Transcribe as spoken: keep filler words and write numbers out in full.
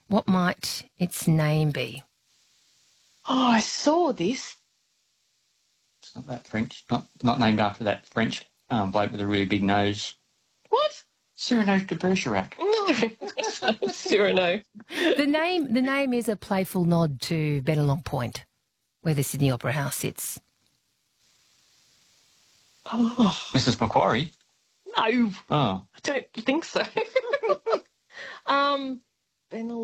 What might its name be? Oh, I saw this. It's not that French. Not not named after that French um, bloke with a really big nose. What? Cyrano de Bergerac. No, Cyrano. The name the name is a playful nod to Bennelong Point, where the Sydney Opera House sits. Oh, Missus Macquarie. no, Oh. I don't think so. um, Benelong.